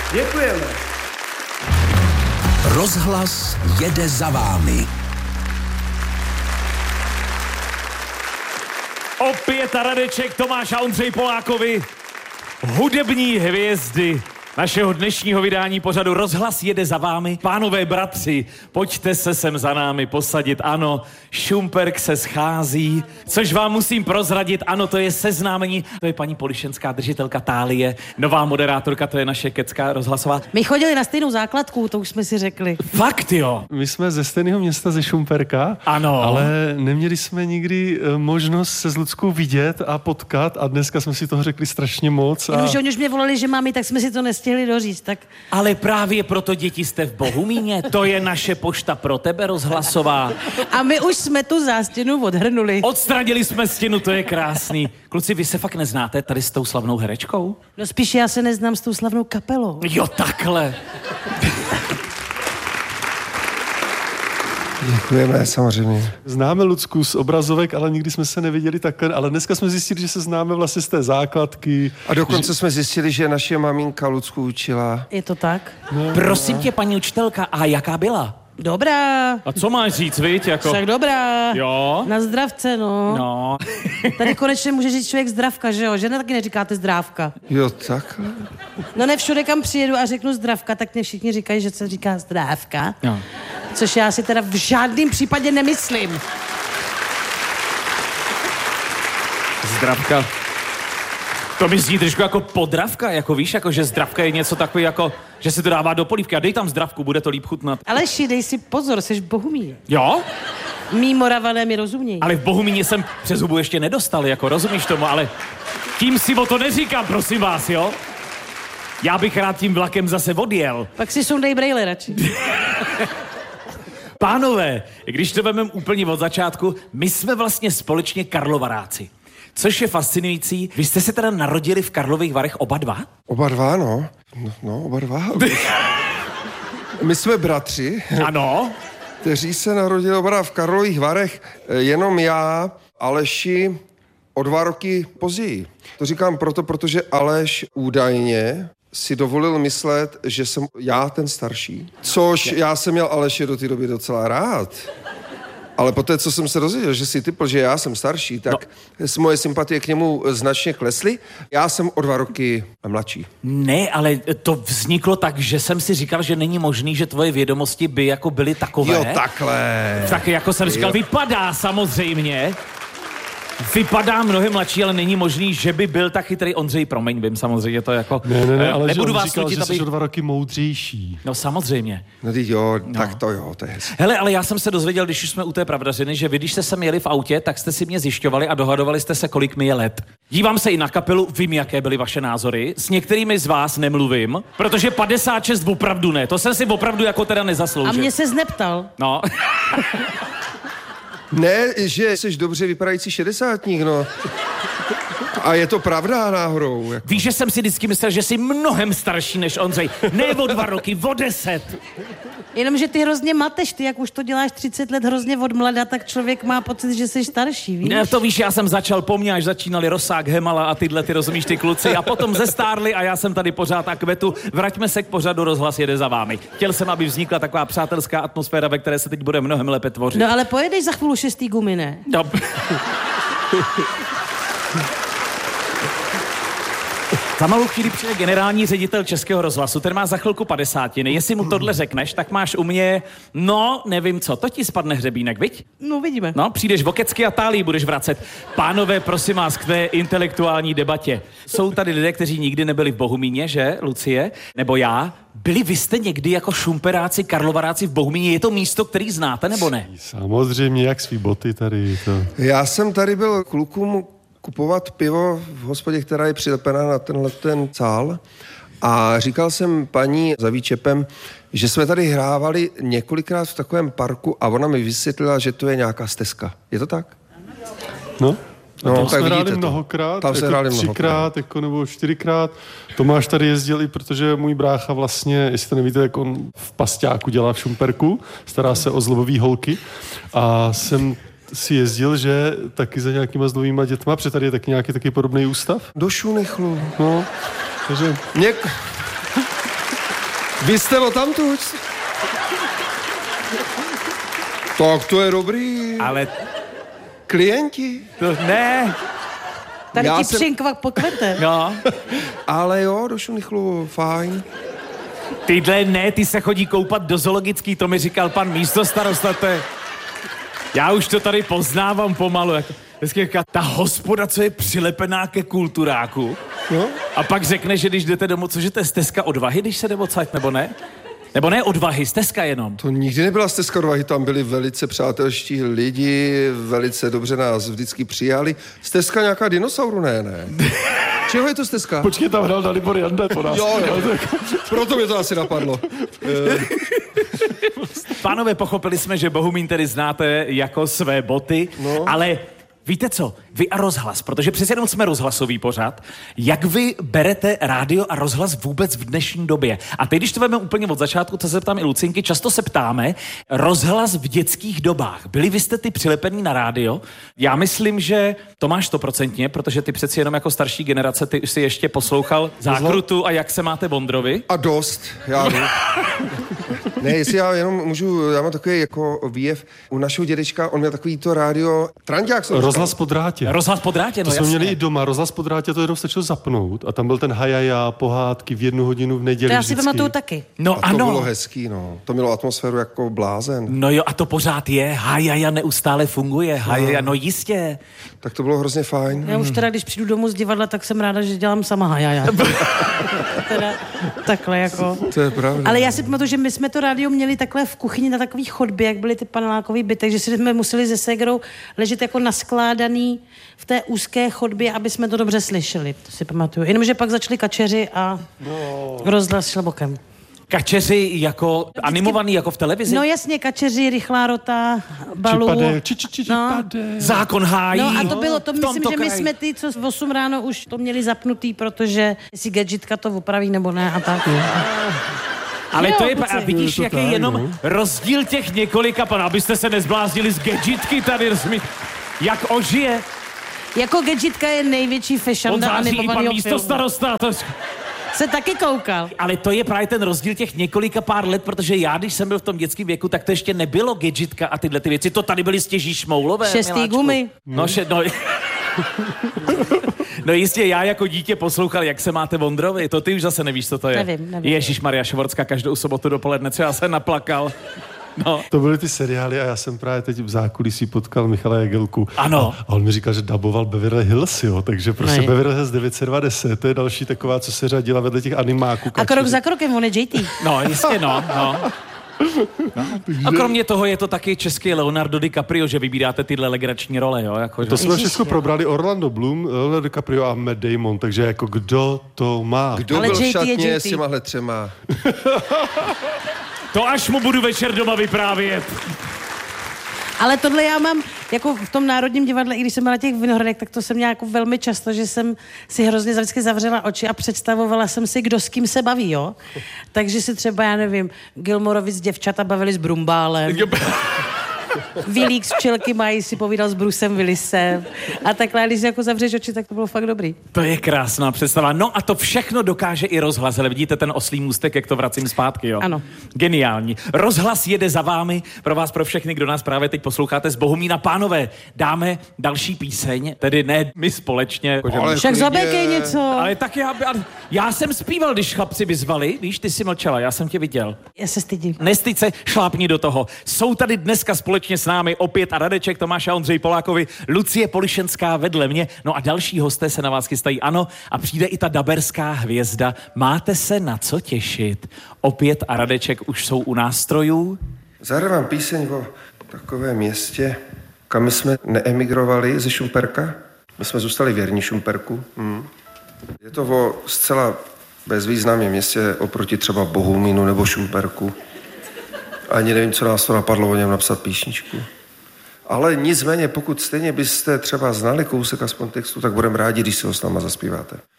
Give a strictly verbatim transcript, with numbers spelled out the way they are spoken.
Děkujeme. Rozhlas jede za vámi. Opět Radeček, Tomáš a Ondřej Polákovi, hudební hvězdy našeho dnešního vydání pořadu Rozhlas jede za vámi. Pánové bratři, pojďte se sem za námi posadit. Ano, Šumperk se schází, což vám musím prozradit. Ano, to je seznámení. To je paní Polišenská, držitelka tálie. Nová moderátorka, to je naše Kecka rozhlasová. My chodili na stejnou základku, to už jsme si řekli. Fakt, jo? My jsme ze stejného města, ze Šumperka. Ano. Ale neměli jsme nikdy možnost se s Luckou vidět a potkat a dneska jsme si toho řekli strašně moc. A... Jenomže oni už mě volali, že máme, tak jsme si to nestihli doříct, tak... Ale právě proto, děti, jste v Bohumíně. To je naše pošta pro tebe rozhlasová. A my už jsme tu zástěnu odhrnuli. Odstranili jsme stěnu, to je krásný. Kluci, vy se fakt neznáte tady s tou slavnou herečkou? No spíš já se neznám s tou slavnou kapelou. Jo, takhle. Děkujeme, samozřejmě. Známe Lucku z obrazovek, ale nikdy jsme se neviděli takhle, ale dneska jsme zjistili, že se známe vlastně z té základky. A dokonce že... jsme zjistili, že naše maminka Lucku učila. Je to tak? No, Prosím no. tě, paní učitelka, a jaká byla? Dobrá. A co máš říct, viď? Jako... Tak dobrá. Jo. Na zdravce, no. No. Tady konečně může říct člověk zdravka, že jo? Že ne, taky neříkáte zdrávka. Jo, takhle. No ne všude, kam přijedu a řeknu zdravka, tak mě všichni říkají, že se říká zdrávka. Jo. Což já si teda v žádném případě nemyslím. Zdravka. To mi zní trošku jako podravka, jako víš, jako že zdravka je něco takový jako, že se to dává do polívky a dej tam zdravku, bude to líp chutnat. Aleši, dej si pozor, jsi v Bohumíně. Jo? Mí Moravané mi rozumějí. Ale v Bohumíně jsem přes hubu ještě nedostal, jako rozumíš tomu, ale tím si o to neříkám, prosím vás, jo? Já bych rád tím vlakem zase odjel. Pak si sundej brejle radši. Pánové, když to vememe úplně od začátku, my jsme vlastně společně Karlovaráci. Což je fascinující. Vy jste se teda narodili v Karlových Varech oba dva? Oba dva, no. No, no oba dva. My jsme bratři. Ano. Kteří se narodili oba dva v Karlových Varech. Jenom já, Aleši, o dva roky později. To říkám proto, protože Aleš údajně si dovolil myslet, že jsem já ten starší. Což já jsem měl Aleše do té doby docela rád. Ale poté, co jsem se dozvěděl, že si typl, že já jsem starší, tak no. moje sympatie k němu značně klesly. Já jsem o dva roky mladší. Ne, ale to vzniklo tak, že jsem si říkal, že není možný, že tvoje vědomosti by jako byly takové. Jo, takhle. Tak jako jsem říkal, jo. vypadá samozřejmě. Vypadá mnohem mladší, ale není možný, že by byl tak chytrý. Ondřej, promiň, vím samozřejmě to jako... Ne, ne, ne, ale nebudu že on vás říkal, nutit, že aby... jsi o dva roky moudřejší. No samozřejmě. No teď jo, No. tak to jo, to je hezky. Hele, ale já jsem se dozvěděl, když už jsme u té pravdařiny, že vy, když jste sem jeli v autě, tak jste si mě zjišťovali a dohadovali jste se, kolik mi je let. Dívám se i na kapelu, vím, jaké byly vaše názory. S některými z vás nemluvím, protože padesát šest opravdu ne. To jsem si opravdu jako teda nezasloužil. A mě se zneptal. No. Ne, že jsi dobře vypadající šedesátník, no. A je to pravda náhodou. Jako. Víš, že jsem si vždycky myslel, že jsi mnohem starší než Ondřej. Ne o dva roky, o deset. Jenomže ty hrozně mateš, ty jak už to děláš třicet let hrozně od mlada, tak člověk má pocit, že jsi starší, víš? Ne, to víš, já jsem začal po mně, až začínali Rosák, Hemala a tyhle, ty rozumíš, ty kluci, a potom zestárli a já jsem tady pořád a kvetu. Vraťme se k pořadu Rozhlas jede za vámi. Chtěl jsem, aby vznikla taková přátelská atmosféra, ve které se teď bude mnohem lépe tvořit. No ale pojedeš za chvíli šestý gumy, ne? No. Za malou chvíli přijde generální ředitel Českého rozhlasu, ten má za chvilku padesátiny. Jestli mu tohle řekneš, tak máš u mě, no, nevím co, to ti spadne hřebínek, viď? No, vidíme. No, přijdeš v Okecky a Tálii budeš vracet. Pánové, prosím vás, k té intelektuální debatě. Jsou tady lidé, kteří nikdy nebyli v Bohumíně, že, Lucie? Nebo já? Byli vy jste někdy jako šumperáci, karlovaráci v Bohumíně? Je to místo, který znáte, nebo ne? Samozřejmě, jak svý boty tady. To. Já jsem tady byl klukům kupovat pivo v hospodě, která je přilepená na tenhle ten cál. A říkal jsem paní za výčepem, že jsme tady hrávali několikrát v takovém parku a ona mi vysvětlila, že to je nějaká stezka. Je to tak? No. No, tam tak jsme hráli to. mnohokrát, Tam se jako hráli třikrát, mnohokrát. jako, nebo čtyřikrát. Tomáš tady jezdil i protože můj brácha vlastně, jestli to nevíte, jak on v Pasťáku dělá v Šumperku, stará se o zlobový holky a jsem si jezdil, že taky za nějakýma zlovýma dětma, protože tady je taky nějaký taky podobný ústav. Do Šunechlu. No, takže... Něk... Vy jste o tamtuť? Tak to je dobrý. Ale Klienti? to ne. Tady Já ti jsem- přinkvak pokvete. No. Ale jo, do Šunichlu, fajn. Tyhle ne, ty se chodí koupat do zoologický, to mi říkal pan místostarosta, to je... Já už to tady poznávám pomalu, jako... Vždycky říká, ta hospoda, co je přilepená ke kulturáku. No. A pak řekne, že když jdete domů, cože to je stezka odvahy, když se jde odsaď, nebo ne? Nebo ne odvahy, stezka jenom. To nikdy nebyla stezka odvahy, tam byli velice přátelští lidi, velice dobře nás vždycky přijali. Stezka nějaká dinosauru, ne, ne. Čeho je to stezka? Počkej, tam hrál Dalibor Janda po nás. Jo, jo. Proto mě to asi napadlo. Pánové, pochopili jsme, že Bohumín tedy znáte jako své boty, no. Ale víte co, vy a rozhlas, protože přece jenom jsme rozhlasový pořad, jak vy berete rádio a rozhlas vůbec v dnešní době? A teď, když to vezmeme úplně od začátku, co se ptám i Lucinky, často se ptáme, rozhlas v dětských dobách. Byli vy jste ty přilepený na rádio? Já myslím, že to máš stoprocentně, protože ty přeci jenom jako starší generace, ty si ještě poslouchal Zákrutu a Jak se máte Vondrovi. A dost, já jdu. Ne, jestli já jenom můžu, já mám takový jako výjev, u našeho dědečka, on měl takový to rádio, Trandák jsem Rozhlas po drátě. Rozhlas po drátě, no To jsme jasně. měli i doma, rozhlas po drátě, to jenom stačilo zapnout a tam byl ten hajaja, pohádky v jednu hodinu v neděli To já si vždycky. pamatuju taky. No A to bylo ano. hezký, no. To mělo atmosféru jako blázen. No jo, a to pořád je. Hajaja neustále funguje. Hajaja, no jistě. Tak to bylo hrozně fajn. Já už teda, když přijdu domů z divadla, tak jsem ráda, že dělám sama hajaja. teda takhle jako. To je pravda. Ale já si pamatuju, že my jsme to rádio měli takhle v kuchyni na takový chodbě, jak byly ty panelákový byty, že si jsme museli se ségrou ležet jako naskládaný v té úzké chodbě, aby jsme to dobře slyšeli. To si pamatuju. Jenomže pak začali kačeři a no. rozhlas šel bokem. Kačeři jako animovaný, jako v televizi? No jasně, kačeři, rychlá rota, balů. Čipade, či, či, či, No. čipade. Zákon hájí. No a to bylo, to v myslím, tomto že my kraji. jsme ty, co v osm ráno už to měli zapnutý, protože jestli gadgetka to opraví nebo ne a tak. Ale Jo, to je, kluci. a vidíš, Je to jaký je tak, jenom no. rozdíl těch několika, pan, abyste se nezbláznili z gadgetky tady, rozumí, jak ožije. Jako gadgetka je největší On fešanda září i pan animovaného filmu. místostarosta. To... Se taky koukal. Ale to je právě ten rozdíl těch několika pár let, protože já, když jsem byl v tom dětském věku, tak to ještě nebylo gadgetka a tyhle ty věci. To tady byly stěží šmoulové. Šestý miláčku. gumy. No, še, no, no jistě, já jako dítě poslouchal, Jak se máte Vondrovi. To ty už zase nevíš, co to je. Nevím, nevím. Ježíšmarja Švorcka každou sobotu dopoledne, co já se naplakal. No. To byly ty seriály a já jsem právě teď v zákulisí potkal Michala Jagelku. Ano. A, a on mi říkal, že daboval Beverly Hills, jo, takže prostě Nej. Beverly Hills devět set dvacet, to je další taková, co se řadila vedle těch animáků. A krok za krokem, on je J T. No, jistě, no, no. no. A kromě toho je to taky český Leonardo DiCaprio, že vybíráte tyhle legrační role, jo? Jako, že... To jsme Ježiš, všechno jo. probrali Orlando Bloom, Leonardo DiCaprio a Matt Damon, takže jako kdo to má? Kdo Ale byl v J T je šatně J s T. těmahle třema? To až mu budu večer doma vyprávět. Ale tohle já mám, jako v tom Národním divadle, i když jsem byla na těch Vinohradech, tak to jsem měla jako velmi často, že jsem si hrozně vždycky zavřela oči a představovala jsem si, kdo s kým se baví, jo. Takže si třeba, já nevím, Gilmorovic děvčata bavili s Brumbálem. Vilík z Včelky mají si povídal s Brucem Willisem. A takhle, když si jako zavřeš oči, tak to bylo fakt dobrý. To je krásná představa. No a to všechno dokáže i rozhlas. Ale vidíte ten oslý můstek, jak to vracím zpátky, jo? Ano. Geniální. Rozhlas jede za vámi. Pro vás, pro všechny, kdo nás právě teď posloucháte z Bohumína. Pánové, dáme další píseň, tedy ne my společně. Ale Však klidně. zabékej něco. Ale tak já, já jsem zpíval, když chlapci vyzvali. Víš, ty jsi mlčela, já jsem tě viděl. Já se stydím. Nestyď se, šlápni do toho. Jsou tady dneska společně s námi opět a Radeček, Tomáš a Ondřej Polákovi, Lucie Polišenská vedle mě, no a další hosté se na vás chystají, ano, a přijde i ta daberská hvězda. Máte se na co těšit. Opět a Radeček už jsou u nástrojů. Zahraju vám píseň o takovém městě, kam my jsme neemigrovali ze Šumperka. My jsme zůstali věrní Šumperku. Hmm. Je to o zcela bezvýznamném městě oproti třeba Bohumínu nebo Šumperku. Ani nevím, co nás to napadlo o něm napsat písničku. Ale nicméně, pokud stejně byste třeba znali kousek aspoň textu, tak budeme rádi, když si ho s náma zaspíváte.